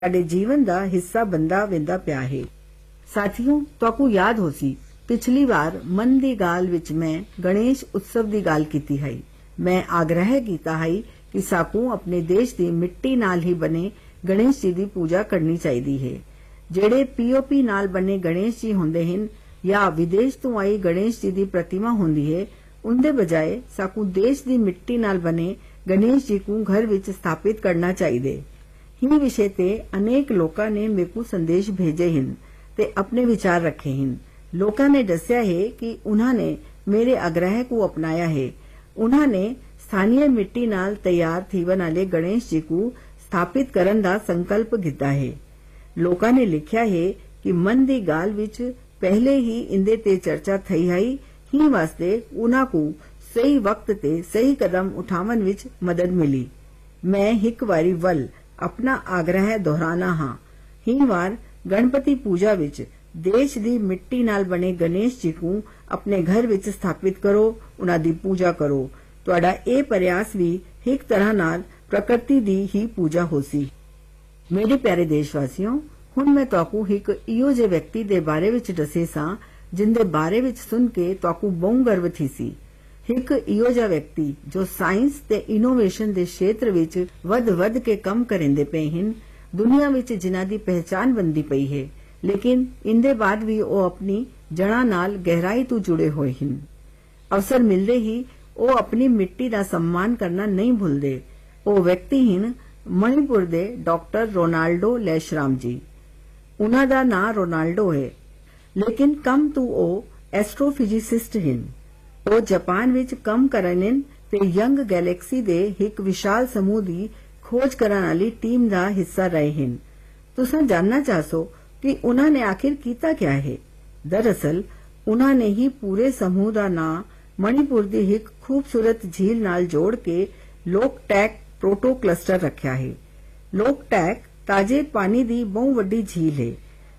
ਸਾਡੇ ਜੀਵਨ ਦਾ ਹਿੱਸਾ ਬੰਦਾ वेंदा ਪਿਆ ਹੈ। ਸਾਥੀਓ, ਤੁਹਾਨੂੰ ਯਾਦ ਹੋ ਸੀ ਪਿਛਲੀ ਵਾਰ ਮਨ ਦੀ ਗਾਲ ਵਿੱਚ ਮੈਂ ਗਣੇਸ਼ ਉਤਸਵ ਦੀ ਗੱਲ ਕੀਤੀ ਹੈ। ਮੈਂ ਆਗ੍ਰਹ ਕੀਤਾ ਹੈ ਕਿ ਸਾਕੂ ਆਪਣੇ ਦੇਸ਼ ਦੀ ਮਿੱਟੀ ਨਾਲ ਹੀ ਬਣੇ ਗਣੇਸ਼ ਜੀ ਦੀ ਪੂਜਾ ਕਰਨੀ ਚਾਹੀਦੀ ਹੈ। ਜਿਹੜੇ ਪੀਓਪੀ ਨਾਲ ਬਣੇ ਗਣੇਸ਼ ਜੀ ਹੁੰਦੇ ਹਨ ਜਾਂ ਵਿਦੇਸ਼ ਤੋਂ ਆਈ ਗਣੇਸ਼ ਜੀ ਦੀ ਪ੍ਰਤਿਮਾ ਹੁੰਦੀ ਹੈ, उनके बजाय साकू देश की मिट्टी नाल बने गणेश जी को घर विच स्थापित करना चाहिए। ही विषय ते अनेक लोगों ने मेरे संदेश भेजे हैं ते अपने विचार रखे हैं। लोगों ने दस्या है कि उन्होंने मेरे आग्रह को अपनाया है। उन्होंने स्थानीय मिट्टी नाल तैयार थीवन वाले गणेश जी को स्थापित करने का संकल्प किया है। लोगों ने लिखा है कि मन की गाल विच पहले ही इंदे ते चर्चा थई है, ही वास्ते उन्हां को सही वक्त ते सही कदम उठावन विच मदद मिली। मैं हिक वारी वल अपना आग्रह दोहराना हां। ही वार गणपति पूजा विच देश दी मिट्टी नाल बने गणेश जी को अपने घर विच स्थापित करो, उन्हां दी पूजा करो। तुहाडा इह प्रयास भी हिक तरह नाल प्रकृति दी ही पूजा होसी। मेरे प्यारे देशवासियों, हुण मैं तुहानू हिक इहो जे व्यक्ति दे बारे विच दसे सां जिंदे बारे विच सुन के तुहानू बहु गर्व थी सी। एक इहो जिहा व्यक्ति जो साइंस ते इनोवेशन दे क्षेत्र विच वध के कम करेंदे पे हन, दुनिया विच जिन्हां दी पहचान बनदी पई है, लेकिन इंदे बाद भी ओ अपनी जड़ा नाल गहराई तो जुड़े होए हन। अवसर मिलदे ही ओ अपनी मिट्टी दा सम्मान करना नहीं भुलदे। ओ व्यक्ति हन मणिपुर दे डॉक्टर रोनाल्डो लैशराम जी। उन्हां दा नां रोनाल्डो है, लेकिन कम तो ओ एस्ट्रोफिजिसिस्ट हैं। ओ जापान विच कम करन ते यंग गैलेक्सी दे एक विशाल समूह दी खोज करन वाली टीम दा हिस्सा रहे हैं। तुसां जानना चाहसो कि उन्होंने आखिर कीता क्या है। दरअसल उन्होंने ही पूरे समूह दा नां मणिपुर दी एक खूबसूरत झील नाल जोड़ के लोकटैक प्रोटो क्लस्टर रखा है। लोकटैक ताजे पानी दी बहु वड्डी झील है।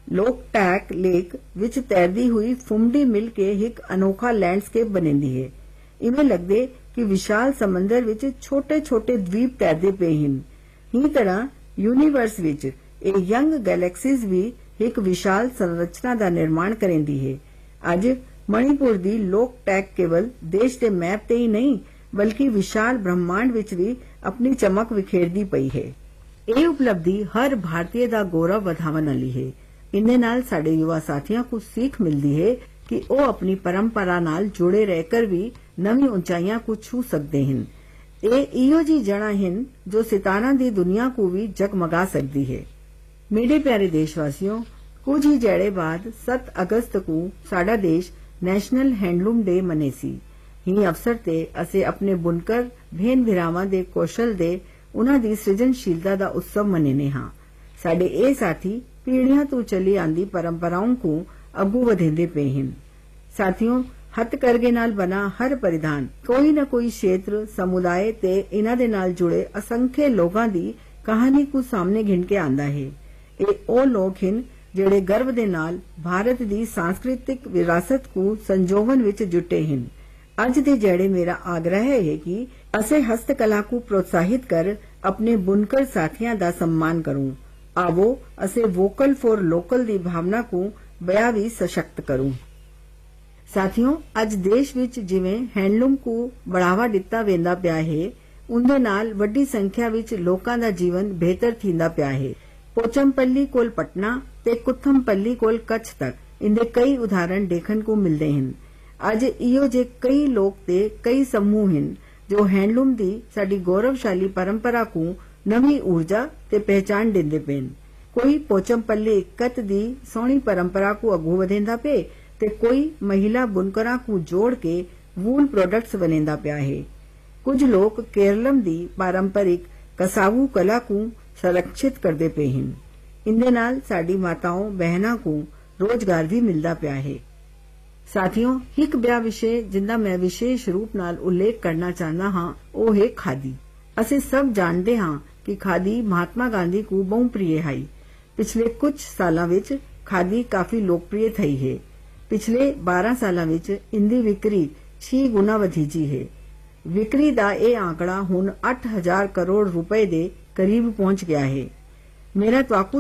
लोकटैक लेक विच तैरदी हुई फुमडी मिल के एक अनोखा लैंडस्केप बनेंदी है। इवें लगदे कि विशाल समंदर विच छोटे छोटे द्वीप तैरदे पे हन। ही तरह universe which a young galaxies भी एक विशाल संरचना का निर्माण करेंदी है। अज मणिपुर दी लोकटैक केवल देश के मैप ते ही नहीं, बल्कि विशाल ब्रह्मांड विच भी अपनी चमक विखेरदी पई है। यह उपलब्धि हर भारतीय का गौरव वधावन वाली है। इन्हें नाल साडे युवा साथियों को सीख मिलती है कि वो अपनी परंपरा नाल जुड़े रहकर भी नवी ऊंचाइयां को छू सकते हैं। ये इहो जी जड़ा हैं जो सितारा दी दुनिया को भी जगमगा सकती है। मेरे प्यारे देशवासियों, कुछ ही जड़े बाद 7 अगस्त को साडा देश नेशनल हैंडलूम डे मने सी। ही अवसर ते असे अपने बुनकर भेन भिरावां दे कौशल दे उन्हां दी सृजनशीलता दा उत्सव मनेने हां। साडे ए साथी पीढ़ियां तो चली आंदी परंपराओं को अगू वधेंदे पे हन। साथियों, हथकरघे नाल बना हर परिधान कोई न कोई क्षेत्र समुदाय ते इन्हां दे नाल जुड़े असंख्य लोगां दी कहानी को सामने घिन के आंदा है। ये ओ लोग हन जेड़े गर्व दे नाल भारत दी सांस्कृतिक विरासत को संजोवन विच जुटे हन। अज दे जड़े मेरा आग्रह है कि असे हस्तकला को प्रोत्साहित कर अपने बुनकर साथियां दा सम्मान करूं। आवो असे वोकल फॉर लोकल दी भावना को बया भी सशक्त करूं। साथियों, अज देश विच जिवें हैंडलूम को बढ़ावा दिता वेंदा पिया है, उनदे नाल वड्डी संख्या विच लोकां दा जीवन बेहतर थींदा पिया है। पोचमपल्ली कोल पटना ते कुथमपल्ली कोल कच्छ तक इनदे कई उदाहरण देखण को मिलदे हन। अज इहो जे कई लोग ते कई समूह हन जो हैंडलूम दी साडी गौरवशाली परंपरा को नवी ऊर्जा ते पहचान देंदे पेन। कोई पोचमपल्ली इक्कत दी सोहनी परंपरा को अगू वधेंदा पे ते कोई महिला बुनकरां को जोड़ के वूल प्रोडक्ट्स बनेंदा पिया है। कुछ लोग केरलम दी पारंपरिक कसावू कला को संरक्षित करदे पे हन। इंदे नाल साडी माताओं बहनां को रोजगार भी मिलदा पिया है। साथियों, एक ब्या विषय जिंदा मैं विशेष रूप नाल उल्लेख करना चाहना हां, ओ है खादी। असे सब जानते हां कि खादी महात्मा गांधी को बहु प्रिय है। पिछले कुछ सालों विच खादी काफी लोकप्रिय थई है। पिछले 12 सालों विच इंदी विक्री 6 गुना वधी जी है। विक्री दा यह आंकड़ा हुण 8,000 करोड़ रुपए दे करीब पहुंच गया है। मेरा त्वाकू